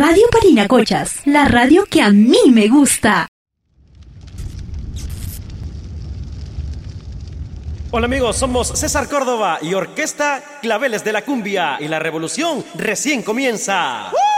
Radio Parinacochas, la radio que a mí me gusta. Hola amigos, somos César Córdoba y Orquesta Claveles de la Cumbia y la revolución recién comienza.